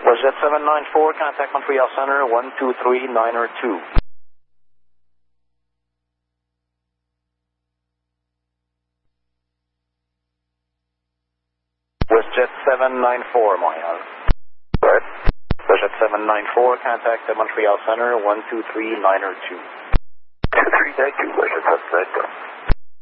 WestJet 794, contact Montreal Center, 123-902. WestJet 794, Montreal. Right. WestJet 794, contact Montreal Center, 123-902. 2392, WestJet 794.